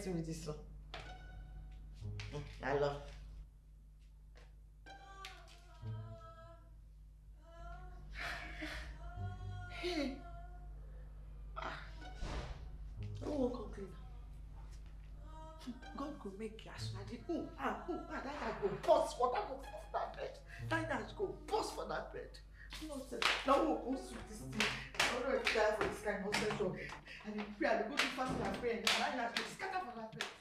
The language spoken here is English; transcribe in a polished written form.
person with this one. I love. Hey. I won't complain. God go make you as that I go bust for that bed. That go bust for that bed. Nonsense. Now we'll go through this thing. I don't know if you die for this kind of nonsense. And then pray, I go to fast and pray, and then I have to scatter for that bed.